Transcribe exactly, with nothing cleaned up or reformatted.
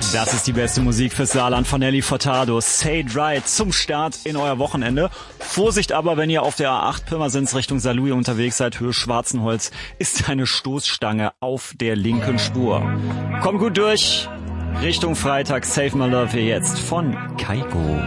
Das ist die beste Musik fürs Saarland von Nelly Furtado. Say It Right zum Start in euer Wochenende. Vorsicht aber, wenn ihr auf der A acht Pirmasens Richtung Saarlouis unterwegs seid, Höhe Schwarzenholz, ist eine Stoßstange auf der linken Spur. Kommt gut durch. Richtung Freitag, Save My Love hier jetzt von Kaiko.